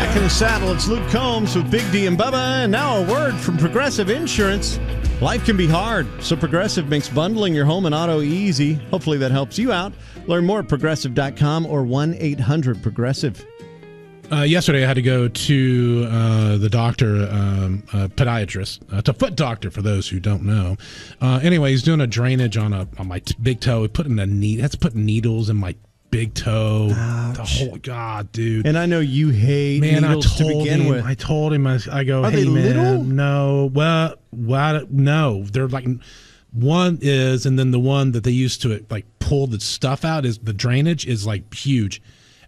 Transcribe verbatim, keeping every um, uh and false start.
Back in the saddle, it's Luke Combs with Big D and Bubba. And now a word from Progressive Insurance. Life can be hard, so Progressive makes bundling your home and auto easy. Hopefully that helps you out. Learn more at progressive dot com or one eight hundred progressive. Uh, yesterday, I had to go to uh, the doctor, um, a podiatrist. Uh, it's a foot doctor, for those who don't know. Uh, anyway, he's doing a drainage on a on my t- big toe. He put in a needle. That's putting needles in my big toe. Ouch. The whole God, dude. And I know you hate man, needles I told to begin him, with. I told him. I, I go, Are hey they man, little? no. Well, well, no. They're like one is, and then the one that they used to like pull the stuff out is the drainage is like huge.